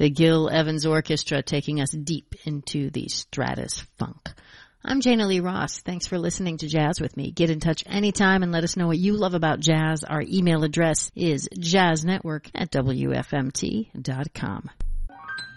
the Gil Evans Orchestra taking us deep into the Stratus Funk. I'm Jana Lee Ross. Thanks for listening to Jazz with me. Get in touch anytime and let us know what you love about jazz. Our email address is jazznetwork@wfmt.com.